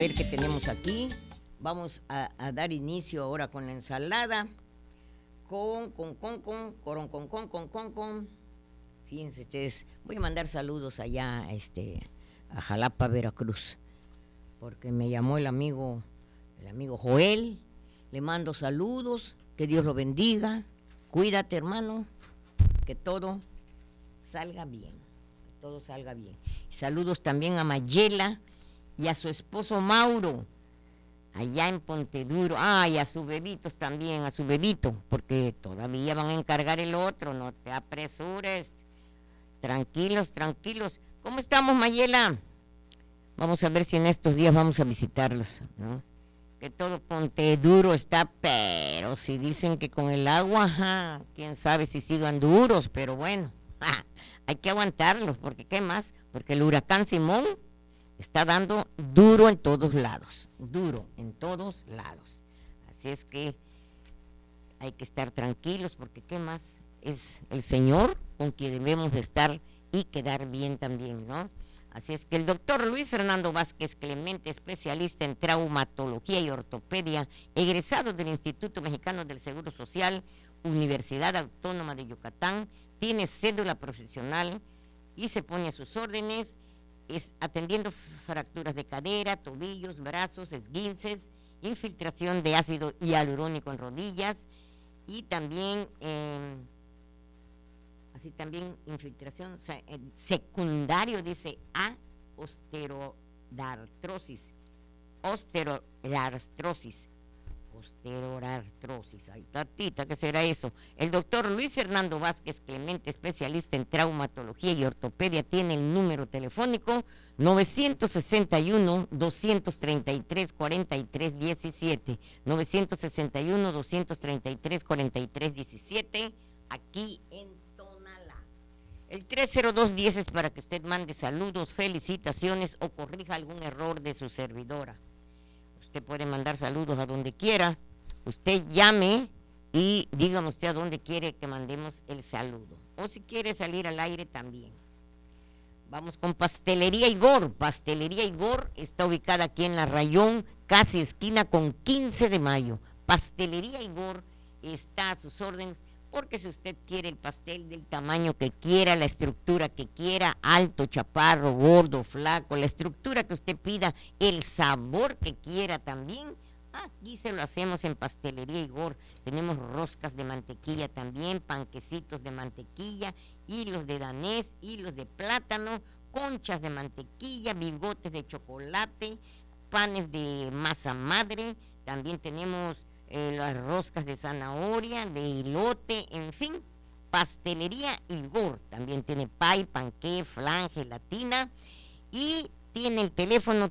ver qué tenemos aquí. Vamos a dar inicio ahora con la ensalada. Con. Fíjense ustedes, voy a mandar saludos allá a Jalapa, Veracruz, porque me llamó el amigo Joel. Le mando saludos, que Dios lo bendiga. Cuídate, hermano, que todo salga bien, que todo salga bien. Saludos también a Mayela y a su esposo Mauro, allá en Ponteduro. Y a sus bebitos también, a su bebito, porque todavía van a encargar el otro, no te apresures. Tranquilos, tranquilos. ¿Cómo estamos, Mayela? Vamos a ver si en estos días vamos a visitarlos, ¿no? Que todo Ponteduro está, pero si dicen que con el agua, quién sabe si sigan duros, pero bueno, hay que aguantarlos, porque ¿qué más? Porque el huracán Simón está dando duro en todos lados, Así es que hay que estar tranquilos, porque ¿qué más? Es el Señor con quien debemos de estar y quedar bien también, ¿no? Así es que el doctor Luis Fernando Vázquez Clemente, especialista en traumatología y ortopedia, egresado del Instituto Mexicano del Seguro Social, Universidad Autónoma de Yucatán, tiene cédula profesional y se pone a sus órdenes, atendiendo fracturas de cadera, tobillos, brazos, esguinces, infiltración de ácido hialurónico en rodillas y también infiltración secundario, dice, a osteoartrosis, ay tatita, ¿qué será eso? El doctor Luis Fernando Vázquez Clemente, especialista en traumatología y ortopedia, tiene el número telefónico 961-233-4317, 961-233-4317, aquí en Tonalá. El 30210 es para que usted mande saludos, felicitaciones o corrija algún error de su servidora. Usted puede mandar saludos a donde quiera. Usted llame y dígame usted a dónde quiere que mandemos el saludo. O si quiere salir al aire también. Vamos con Pastelería Igor. Pastelería Igor está ubicada aquí en La Rayón, casi esquina con 15 de mayo. Pastelería Igor está a sus órdenes, porque si usted quiere el pastel del tamaño que quiera, la estructura que quiera, alto, chaparro, gordo, flaco, la estructura que usted pida, el sabor que quiera también, aquí se lo hacemos en Pastelería Igor. Tenemos roscas de mantequilla también, panquecitos de mantequilla, hilos de danés, hilos de plátano, conchas de mantequilla, bigotes de chocolate, panes de masa madre, también tenemos las roscas de zanahoria, de elote, en fin. Pastelería Igor también tiene pay, panqué, flan, gelatina y tiene el teléfono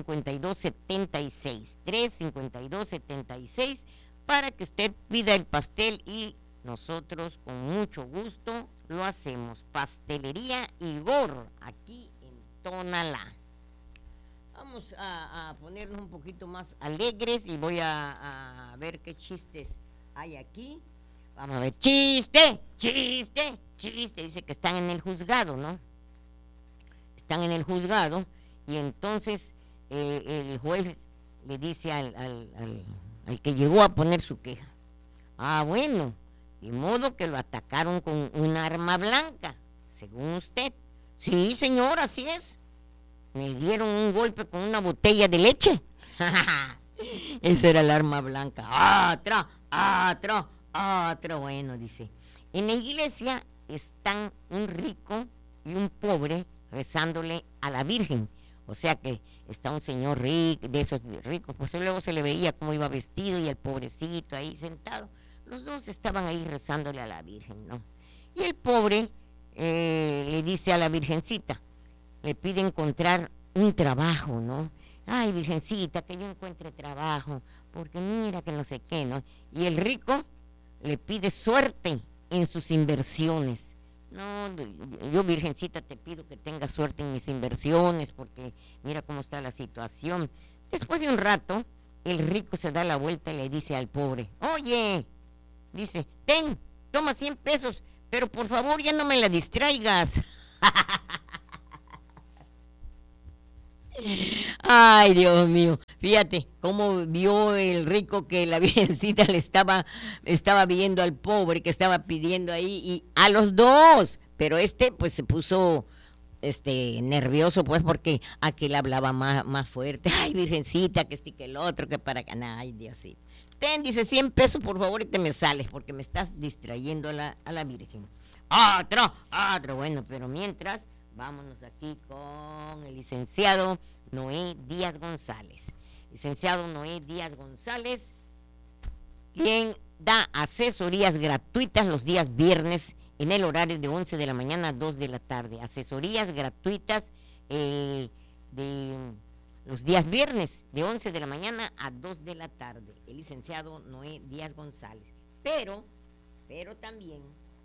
352-76 para que usted pida el pastel y nosotros con mucho gusto lo hacemos. Pastelería Igor, aquí en Tonalá. Vamos a ponernos un poquito más alegres y voy a ver qué chistes hay aquí. Vamos a ver, chiste. Dice que están en el juzgado, ¿no? Están en el juzgado y entonces el juez le dice al que llegó a poner su queja: bueno, de modo que lo atacaron con un arma blanca, según usted. Sí, señor, así es. Me dieron un golpe con una botella de leche. Esa era el arma blanca. Bueno, dice. En la iglesia están un rico y un pobre rezándole a la Virgen. O sea que está un señor rico, de esos ricos, pues luego se le veía cómo iba vestido y el pobrecito ahí sentado. Los dos estaban ahí rezándole a la Virgen, ¿no? Y el pobre le dice a la Virgencita, le pide encontrar un trabajo, ¿no? Ay, Virgencita, que yo encuentre trabajo, porque mira que no sé qué, ¿no? Y el rico le pide suerte en sus inversiones. No, yo, Virgencita, te pido que tengas suerte en mis inversiones, porque mira cómo está la situación. Después de un rato, el rico se da la vuelta y le dice al pobre: oye, dice, toma 100 pesos, pero por favor ya no me la distraigas. Ay, Dios mío. Fíjate cómo vio el rico que la virgencita estaba viendo al pobre que estaba pidiendo ahí y a los dos. Pero pues se puso nervioso pues porque aquel hablaba más fuerte. Ay, virgencita, que este y que el otro, que para acá. Ay, Diosito. Ten, dice 100 pesos por favor y te me sales porque me estás distrayendo a la virgen. Otro. Bueno, pero mientras, vámonos aquí con el licenciado Noé Díaz González. Licenciado Noé Díaz González, quien da asesorías gratuitas los días viernes en el horario de 11 de la mañana a 2 de la tarde. Asesorías gratuitas de los días viernes de 11 de la mañana a 2 de la tarde. El licenciado Noé Díaz González. Pero también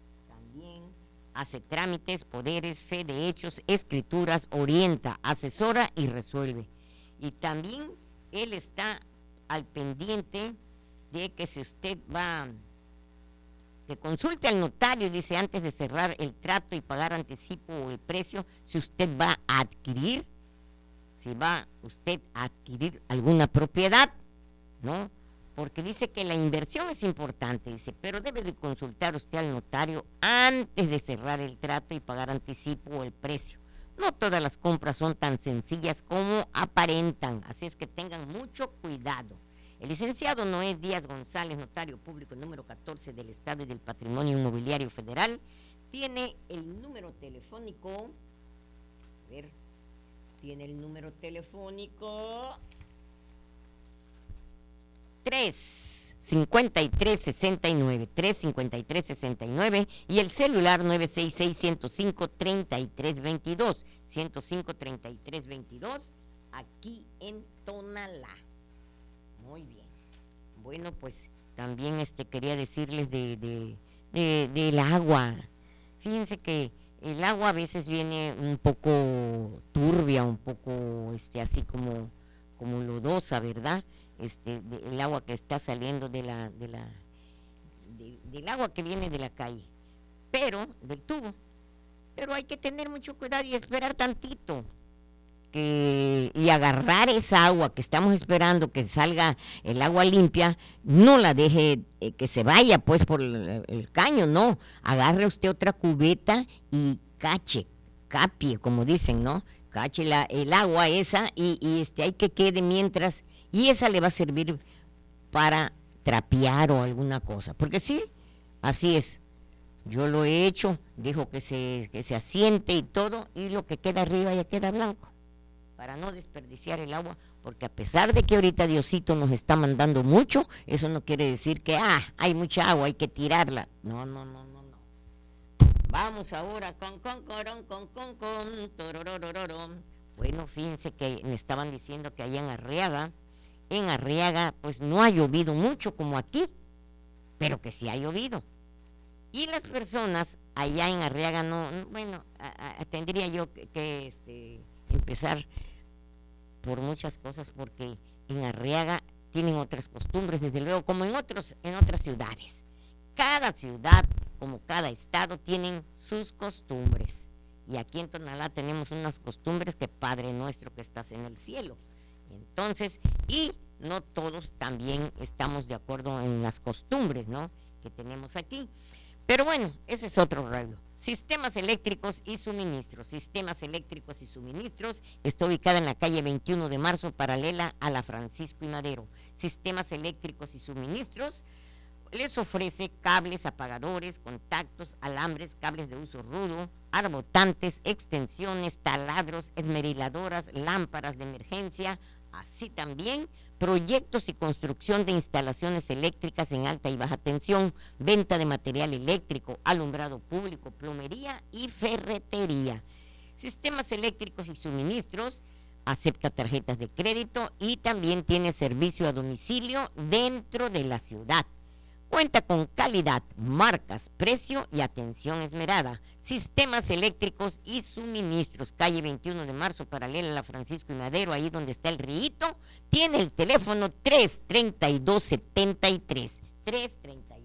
hace trámites, poderes, fe de hechos, escrituras, orienta, asesora y resuelve. Y también él está al pendiente de que si usted va, que consulte al notario, dice, antes de cerrar el trato y pagar anticipo o el precio, si usted va a adquirir, si va usted a adquirir alguna propiedad, ¿no? Porque dice que la inversión es importante, dice, pero debe de consultar usted al notario antes de cerrar el trato y pagar anticipo o el precio. No todas las compras son tan sencillas como aparentan, así es que tengan mucho cuidado. El licenciado Noé Díaz González, notario público número 14 del Estado y del Patrimonio Inmobiliario Federal, tiene el número telefónico, tiene el número telefónico 353-69 y el celular 966-105-3322, 105-3322, aquí en Tonalá. Muy bien. Bueno, pues también quería decirles del agua. Fíjense que el agua a veces viene un poco turbia, un poco así como lodosa, ¿verdad? El agua que está saliendo del agua que viene de la calle, del tubo. Pero hay que tener mucho cuidado y esperar tantito. Y agarrar esa agua que estamos esperando que salga el agua limpia, no la deje que se vaya pues por el caño, no. Agarre usted otra cubeta y capie, como dicen, ¿no? Cache el agua esa y hay que quede mientras, y esa le va a servir para trapear o alguna cosa, porque sí, así es. Yo lo he hecho, dejo que se asiente y todo, y lo que queda arriba ya queda blanco, para no desperdiciar el agua, porque a pesar de que ahorita Diosito nos está mandando mucho, eso no quiere decir que hay mucha agua, hay que tirarla. No. Vamos ahora con torororororo. Bueno, fíjense que me estaban diciendo que allá en Arriaga, pues no ha llovido mucho como aquí, pero que sí ha llovido. Y las personas allá en Arriaga tendría yo que empezar por muchas cosas, porque en Arriaga tienen otras costumbres, desde luego, como en otras ciudades. Cada ciudad, como cada estado, tienen sus costumbres. Y aquí en Tonalá tenemos unas costumbres que Padre nuestro que estás en el cielo. Entonces, y no todos también estamos de acuerdo en las costumbres, ¿no?, que tenemos aquí. Pero bueno, ese es otro rollo. Sistemas eléctricos y suministros. Sistemas eléctricos y suministros está ubicada en la calle 21 de marzo, paralela a la Francisco y Madero. Sistemas eléctricos y suministros les ofrece cables, apagadores, contactos, alambres, cables de uso rudo, arbotantes, extensiones, taladros, esmeriladoras, lámparas de emergencia, así también proyectos y construcción de instalaciones eléctricas en alta y baja tensión, venta de material eléctrico, alumbrado público, plomería y ferretería. Sistemas eléctricos y suministros acepta tarjetas de crédito y también tiene servicio a domicilio dentro de la ciudad. Cuenta con calidad, marcas, precio y atención esmerada. Sistemas eléctricos y suministros, calle 21 de marzo, paralela a la Francisco y Madero, ahí donde está el Rito. Tiene el teléfono 332-73.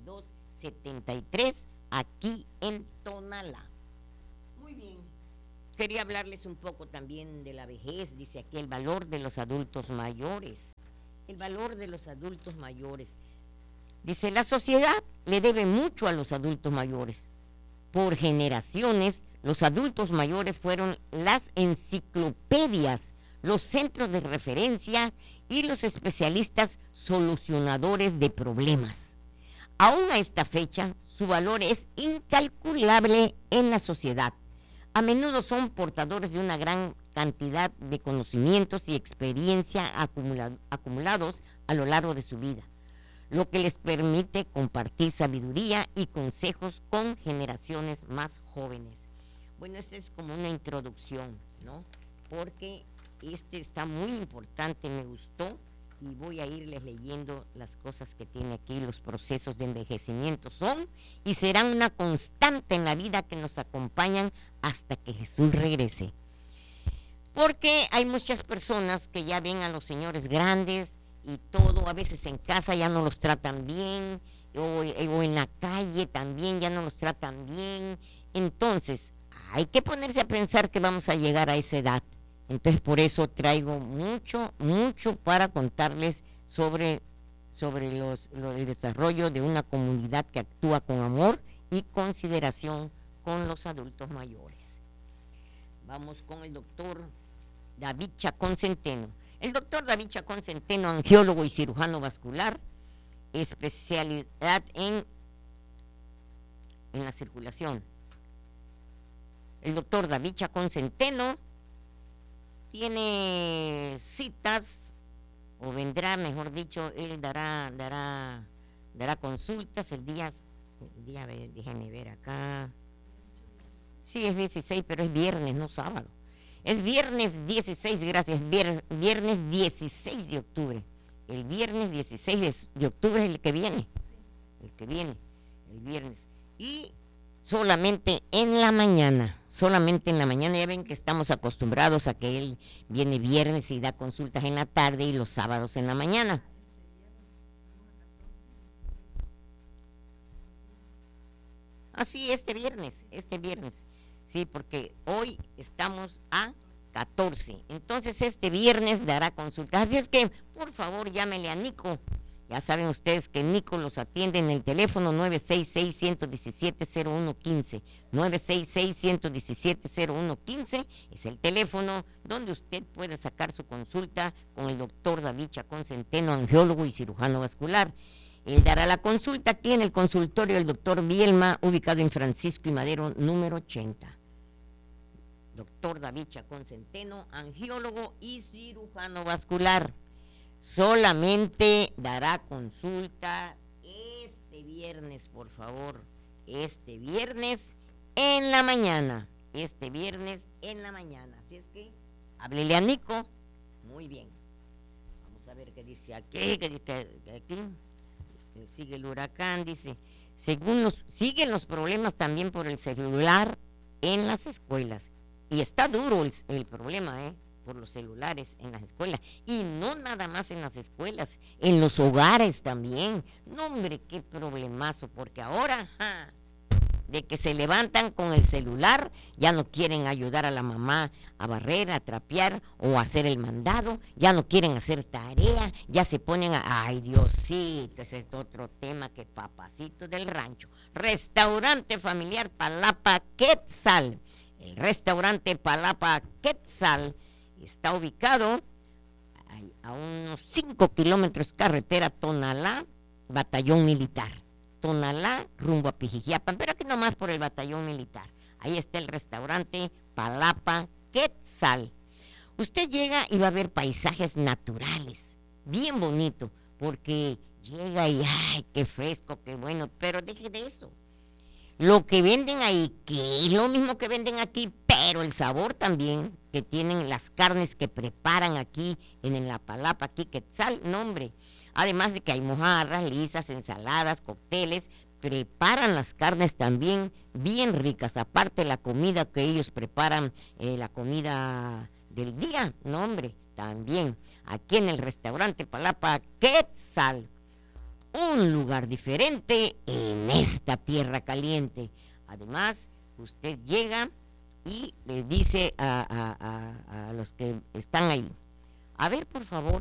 332-73, aquí en Tonalá. Muy bien. quería hablarles un poco también de la vejez. Dice aquí el valor de los adultos mayores. El valor de los adultos mayores. Dice, la sociedad le debe mucho a los adultos mayores. Por generaciones, los adultos mayores fueron las enciclopedias, los centros de referencia y los especialistas solucionadores de problemas. Aún a esta fecha, su valor es incalculable en la sociedad. A menudo son portadores de una gran cantidad de conocimientos y experiencia acumulados a lo largo de su vida, lo que les permite compartir sabiduría y consejos con generaciones más jóvenes. Bueno, esta es como una introducción, ¿no? Porque está muy importante, me gustó, y voy a irles leyendo las cosas que tiene aquí. Los procesos de envejecimiento son y serán una constante en la vida que nos acompañan hasta que Jesús regrese. Porque hay muchas personas que ya ven a los señores grandes y todo, a veces en casa ya no los tratan bien, o en la calle también ya no los tratan bien. Entonces, hay que ponerse a pensar que vamos a llegar a esa edad. Entonces, por eso traigo mucho para contarles sobre el desarrollo de una comunidad que actúa con amor y consideración con los adultos mayores. Vamos con el doctor David Chacón Centeno. El doctor David Chacón Centeno, angiólogo y cirujano vascular, especialidad en la circulación. El doctor David Chacón Centeno tiene citas, o vendrá, mejor dicho, él dará consultas el día, déjenme ver acá. Sí, es 16, pero es viernes, no sábado. Es viernes 16, gracias, viernes 16 de octubre. El viernes 16 de octubre es el que viene. El viernes. Y solamente en la mañana, ya ven que estamos acostumbrados a que él viene viernes y da consultas en la tarde y los sábados en la mañana. Así, este viernes. Sí, porque hoy estamos a 14. Entonces este viernes dará consultas. Así es que, por favor, llámele a Nico. Ya saben ustedes que Nico los atiende en el teléfono 966-117-0115. 966-117-0115 es el teléfono donde usted puede sacar su consulta con el doctor David Chacón Centeno, angiólogo y cirujano vascular. Él dará la consulta aquí en el consultorio del doctor Bielma, ubicado en Francisco y Madero, número 80. Doctor David Chacón Centeno, angiólogo y cirujano vascular. Solamente dará consulta este viernes, por favor. Este viernes en la mañana. Así es que, háblele a Nico. Muy bien. Vamos a ver qué dice aquí. Sigue el huracán, dice. Siguen los problemas también por el celular en las escuelas. Y está duro el problema, por los celulares en las escuelas. Y no nada más en las escuelas, en los hogares también. No, hombre, qué problemazo, porque ahora, de que se levantan con el celular, ya no quieren ayudar a la mamá a barrer, a trapear o a hacer el mandado, ya no quieren hacer tarea, ya se ponen ay Diosito, ese es otro tema que papacito del rancho. Restaurante familiar Palapa Quetzal. El restaurante Palapa Quetzal está ubicado a unos 5 kilómetros carretera Tonalá, Batallón Militar. Tonalá, rumbo a Pijijiapan, pero aquí nomás por el Batallón Militar. Ahí está el restaurante Palapa Quetzal. Usted llega y va a ver paisajes naturales, bien bonito, porque llega y ¡ay, qué fresco, qué bueno! Pero deje de eso. Lo que venden ahí, que es lo mismo que venden aquí, pero el sabor también que tienen las carnes que preparan aquí en la Palapa, aquí Quetzal, no hombre. Además de que hay mojarras, lisas, ensaladas, cócteles, preparan las carnes también bien ricas, aparte la comida que ellos preparan, la comida del día, no hombre, también aquí en el restaurante Palapa Quetzal. Un lugar diferente en esta tierra caliente. Además, usted llega y le dice a los que están ahí, a ver, por favor,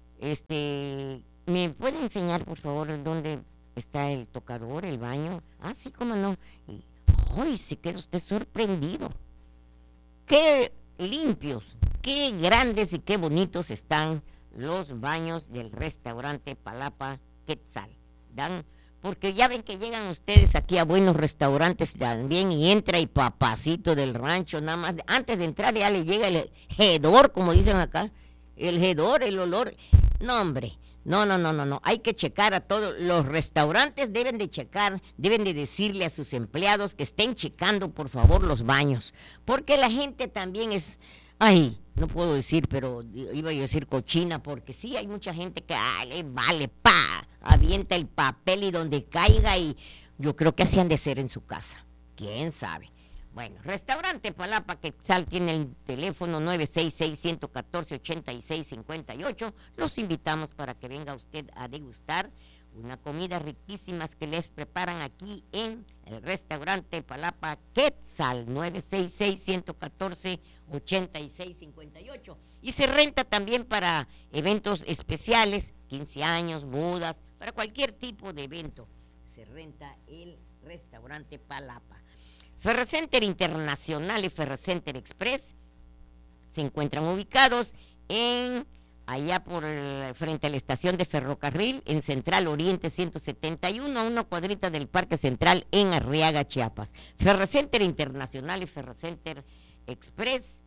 ¿me puede enseñar, por favor, dónde está el tocador, el baño? Ah, sí, cómo no. Y, ¡ay, se queda usted sorprendido! ¡Qué limpios, qué grandes y qué bonitos están los baños del restaurante Palapa Quetzal! Porque ya ven que llegan ustedes aquí a buenos restaurantes también y entra el papacito del rancho, nada más, antes de entrar ya le llega el hedor, como dicen acá, el hedor, el olor. No, hombre, no, hay que checar a todos, los restaurantes deben de checar, deben de decirle a sus empleados que estén checando por favor los baños, porque la gente también es, ay, no puedo decir, pero iba a decir cochina, porque sí hay mucha gente que le vale, avienta el papel y donde caiga, y yo creo que así han de ser en su casa, quién sabe. Bueno, restaurante Palapa Quetzal tiene el teléfono 966-114-8658. Los invitamos para que venga usted a degustar una comida riquísimas que les preparan aquí en el restaurante Palapa Quetzal, 966-114-8658. Y se renta también para eventos especiales, 15 años, bodas, para cualquier tipo de evento. Se renta el restaurante Palapa. Ferrocenter Internacional y Ferrocenter Express se encuentran ubicados allá frente a la estación de ferrocarril en Central Oriente 171, a una cuadrita del Parque Central en Arriaga, Chiapas. Ferrocenter Internacional y Ferrocenter Express.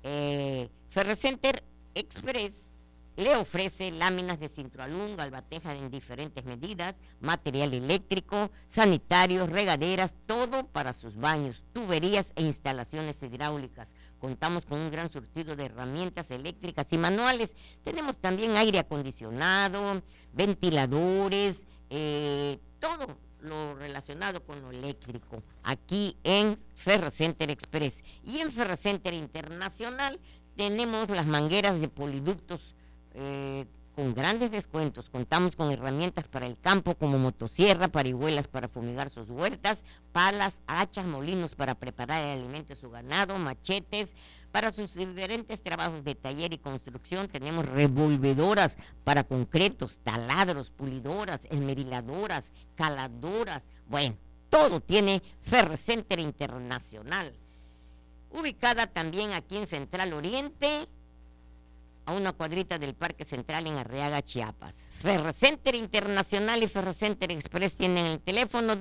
Ferrocenter Express le ofrece láminas de Cintroalum, galvateja en diferentes medidas, material eléctrico, sanitarios, regaderas, todo para sus baños, tuberías e instalaciones hidráulicas. Contamos con un gran surtido de herramientas eléctricas y manuales. Tenemos también aire acondicionado, ventiladores, todo lo relacionado con lo eléctrico, aquí en Ferrocenter Express. Y en Ferrocenter Internacional tenemos las mangueras de poliductos, con grandes descuentos. Contamos con herramientas para el campo como motosierra, parihuelas para fumigar sus huertas, palas, hachas, molinos para preparar el alimento de su ganado, machetes para sus diferentes trabajos de taller y construcción. Tenemos revolvedoras para concretos, taladros, pulidoras, esmeriladoras, caladoras. Bueno, todo tiene Ferrocenter Internacional, ubicada también aquí en Central Oriente, a una cuadrita del Parque Central en Arriaga, Chiapas. Ferrocenter Internacional y Ferrocenter Express tienen el teléfono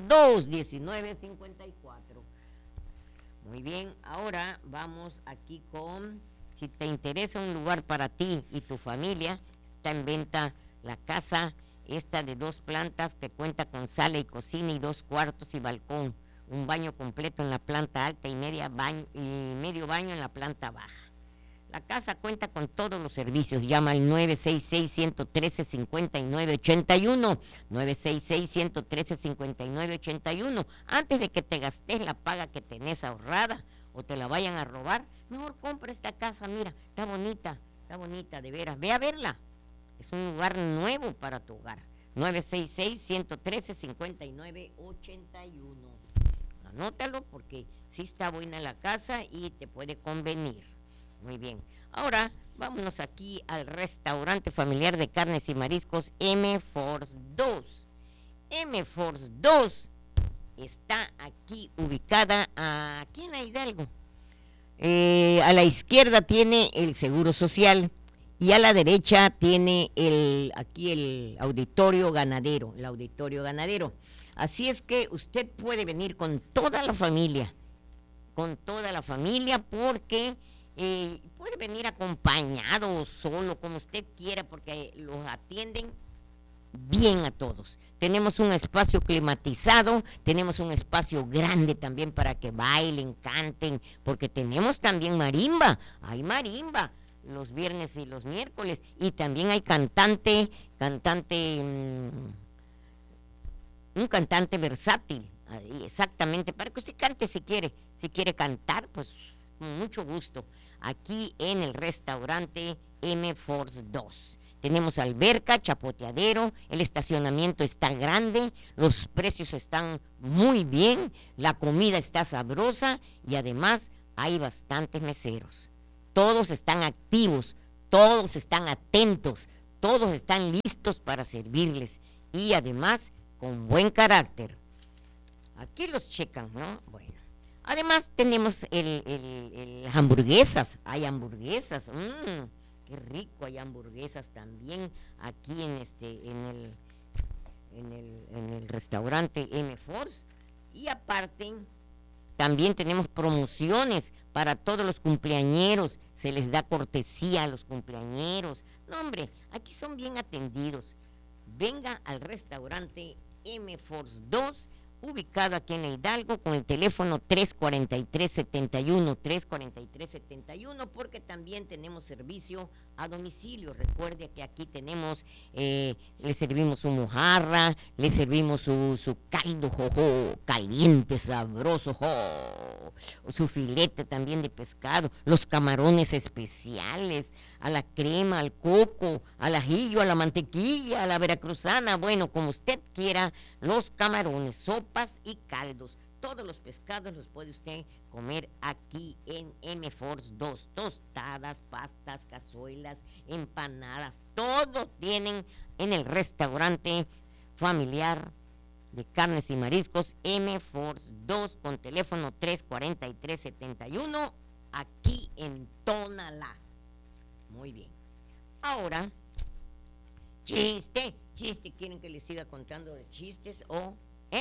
219-54. Muy bien, ahora vamos aquí con, si te interesa un lugar para ti y tu familia, está en venta la casa esta de 2 plantas que cuenta con sala y cocina y 2 cuartos y balcón, un baño completo en la planta alta y medio baño en la planta baja. La casa cuenta con todos los servicios. Llama al 966-113-5981. 966-113-5981. Antes de que te gastes la paga que tenés ahorrada o te la vayan a robar, mejor compra esta casa. Mira, está bonita, de veras. Ve a verla. Es un lugar nuevo para tu hogar. 966-113-5981. Anótalo porque sí está buena la casa y te puede convenir. Muy bien, ahora vámonos aquí al restaurante familiar de carnes y mariscos M-Force 2. M-Force 2 está aquí ubicada aquí en la Hidalgo. A la izquierda tiene el Seguro Social y a la derecha tiene aquí el auditorio ganadero, Así es que usted puede venir con toda la familia, porque puede venir acompañado o solo, como usted quiera, porque los atienden bien a todos. Tenemos un espacio climatizado, tenemos un espacio grande también para que bailen, canten, porque tenemos también marimba, hay marimba los viernes y los miércoles, y también hay un cantante versátil, exactamente, para que usted cante si quiere cantar, pues con mucho gusto, aquí en el restaurante M-Force 2. Tenemos alberca, chapoteadero, el estacionamiento está grande, los precios están muy bien, la comida está sabrosa y además hay bastantes meseros. Todos están activos, todos están atentos, todos están listos para servirles y además con buen carácter. Aquí los checan, ¿no? Bueno. Además tenemos las hamburguesas. Hay hamburguesas. Qué rico, hay hamburguesas también aquí en el restaurante M Force. Y aparte, también tenemos promociones para todos los cumpleañeros. Se les da cortesía a los cumpleañeros. No, hombre, aquí son bien atendidos. Venga al restaurante M Force 2, ubicado aquí en Hidalgo, con el teléfono 343-71, porque también tenemos servicio a domicilio. Recuerde que aquí tenemos, le servimos su mojarra, le servimos su caldo jojo, caliente, sabroso, su filete también de pescado, los camarones especiales, a la crema, al coco, al ajillo, a la mantequilla, a la veracruzana, bueno, como usted quiera, los camarones, sopas y caldos. Todos los pescados los puede usted comer aquí en M Force 2. Tostadas, pastas, cazuelas, empanadas, todo tienen en el restaurante familiar de carnes y mariscos M Force 2 con teléfono 343-71 aquí en Tonalá. Muy bien. Ahora, chiste, ¿quieren que les siga contando de chistes o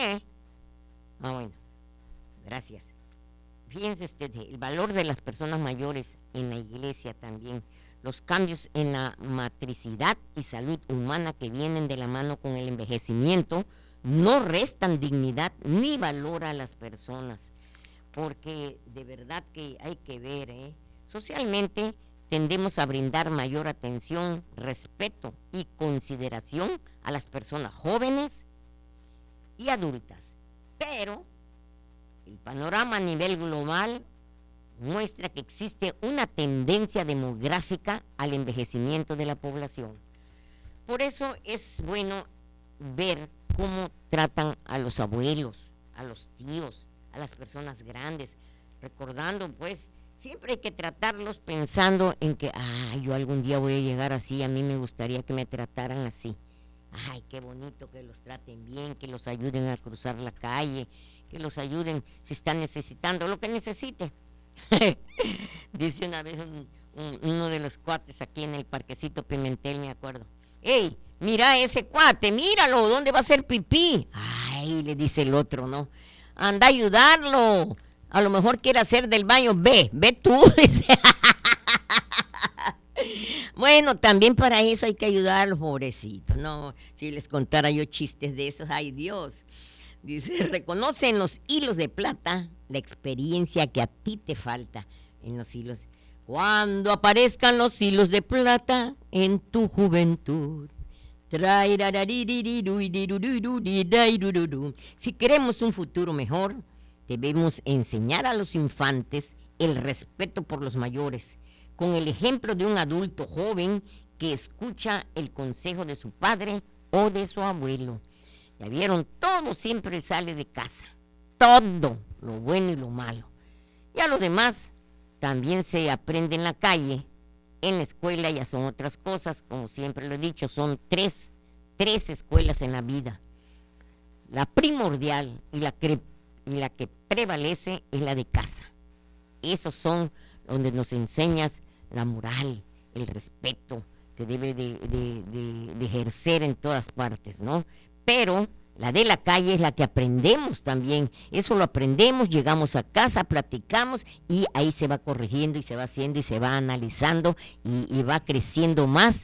bueno, gracias. Fíjense usted, el valor de las personas mayores en la iglesia también, los cambios en la matricidad y salud humana que vienen de la mano con el envejecimiento, no restan dignidad ni valor a las personas, porque de verdad que hay que ver, socialmente tendemos a brindar mayor atención, respeto y consideración a las personas jóvenes y adultas, pero el panorama a nivel global muestra que existe una tendencia demográfica al envejecimiento de la población. Por eso es bueno ver cómo tratan a los abuelos, a los tíos, a las personas grandes, recordando pues, siempre hay que tratarlos pensando en que, yo algún día voy a llegar así, a mí me gustaría que me trataran así. Ay, qué bonito que los traten bien, que los ayuden a cruzar la calle, que los ayuden si están necesitando lo que necesite. Dice una vez uno de los cuates aquí en el parquecito Pimentel, me acuerdo. ¡Ey, mira ese cuate, míralo, ¿dónde va a hacer pipí? Ay, le dice el otro, ¿no? Anda a ayudarlo, a lo mejor quiere hacer del baño, ve tú, dice. Bueno, también para eso hay que ayudar a los pobrecitos, ¿no? Si les contara yo chistes de esos, ay Dios. Dice, reconoce en los hilos de plata la experiencia que a ti te falta en los hilos. Cuando aparezcan los hilos de plata en tu juventud. Si queremos un futuro mejor, debemos enseñar a los infantes el respeto por los mayores, con el ejemplo de un adulto joven que escucha el consejo de su padre o de su abuelo. Ya vieron, todo siempre sale de casa, todo, lo bueno y lo malo. Ya lo demás también se aprende en la calle, en la escuela ya son otras cosas, como siempre lo he dicho, son tres escuelas en la vida. La primordial y la que prevalece es la de casa. Esos son donde nos enseñas la moral, el respeto que debe de ejercer en todas partes, ¿no? Pero la de la calle es la que aprendemos también. Eso lo aprendemos, llegamos a casa, platicamos y ahí se va corrigiendo y se va haciendo y se va analizando y va creciendo más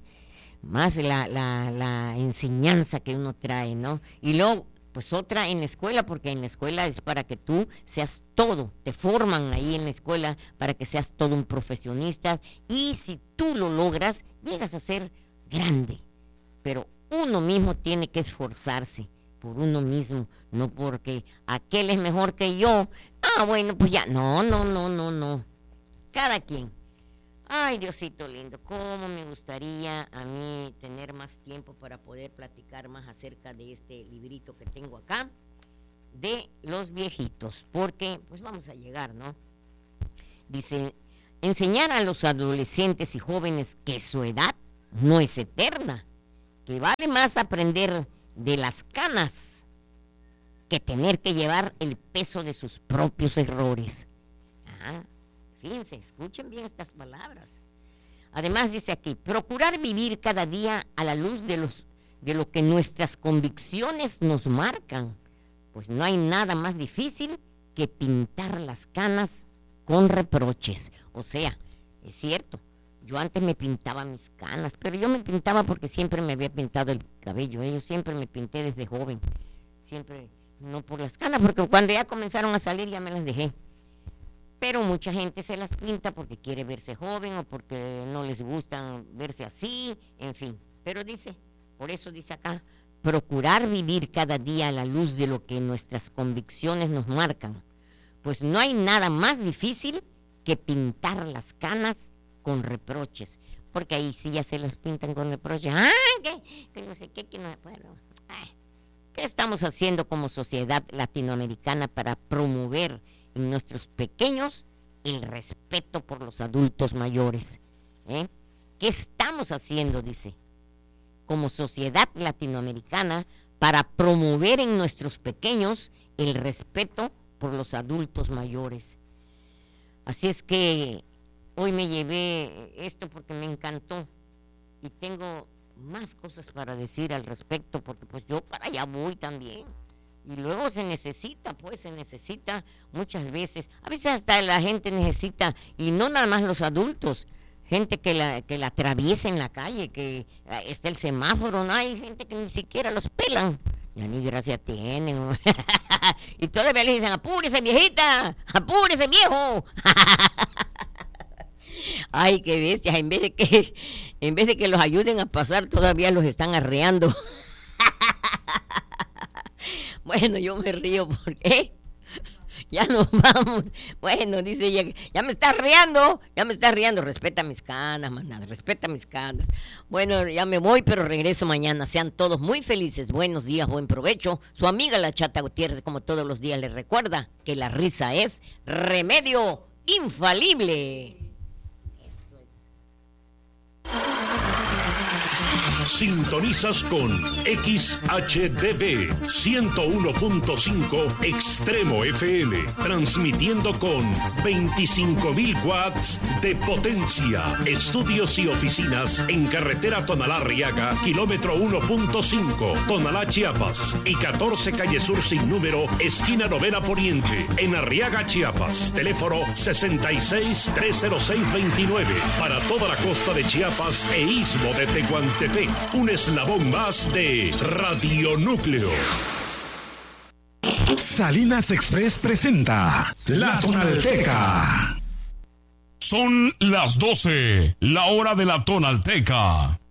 la enseñanza que uno trae, ¿no? Y luego, pues otra en la escuela, porque en la escuela es para que tú seas todo, te forman ahí en la escuela para que seas todo un profesionista y si tú lo logras, llegas a ser grande, pero uno mismo tiene que esforzarse por uno mismo, no porque aquel es mejor que yo, bueno, pues ya, no, cada quien. Ay, Diosito lindo, cómo me gustaría a mí tener más tiempo para poder platicar más acerca de este librito que tengo acá, de los viejitos, porque pues vamos a llegar, ¿no? Dice, enseñar a los adolescentes y jóvenes que su edad no es eterna, que vale más aprender de las canas que tener que llevar el peso de sus propios errores. Fíjense, escuchen bien estas palabras. Además dice aquí, procurar vivir cada día a la luz de lo que nuestras convicciones nos marcan, pues no hay nada más difícil que pintar las canas con reproches. O sea, es cierto, yo antes me pintaba mis canas, pero yo me pintaba porque siempre me había pintado el cabello, yo siempre me pinté desde joven, siempre, no por las canas, porque cuando ya comenzaron a salir ya me las dejé. Pero mucha gente se las pinta porque quiere verse joven o porque no les gusta verse así, en fin. Pero dice, por eso dice acá, procurar vivir cada día a la luz de lo que nuestras convicciones nos marcan, pues no hay nada más difícil que pintar las canas con reproches, porque ahí sí ya se las pintan con reproches. Que no sé qué, que no, bueno, ¿qué estamos haciendo como sociedad latinoamericana para promover en nuestros pequeños el respeto por los adultos mayores? ¿Qué estamos haciendo, dice, como sociedad latinoamericana para promover en nuestros pequeños el respeto por los adultos mayores? Así es que hoy me llevé esto porque me encantó y tengo más cosas para decir al respecto, porque pues yo para allá voy también. Y luego se necesita muchas veces, a veces hasta la gente necesita, y no nada más los adultos, gente que la atraviesa en la calle, que está el semáforo, no hay gente que ni siquiera los pelan, ya ni gracia tienen. Y todavía le dicen, apúrese viejita, apúrese viejo. Ay, qué bestias, en vez de que los ayuden a pasar, todavía los están arreando. Bueno, yo me río porque ya nos vamos. Bueno, dice ella, ya me está riendo, respeta mis canas, manada, respeta mis canas. Bueno, ya me voy, pero regreso mañana. Sean todos muy felices, buenos días, buen provecho. Su amiga la Chata Gutiérrez, como todos los días, les recuerda que la risa es remedio infalible. Eso es. Sintonizas con XHDB 101.5 Extremo FM, transmitiendo con 25.000 watts de potencia. Estudios y oficinas en carretera Tonalá-Arriaga, kilómetro 1.5, Tonalá, Chiapas, y 14 calle Sur sin número, esquina Novena Poniente, en Arriaga, Chiapas. Teléfono 66-306-29, para toda la costa de Chiapas e istmo de Tehuantepec. Un eslabón más de Radio Núcleo. Salinas Express presenta La Tonalteca. Son las 12, la hora de la Tonalteca.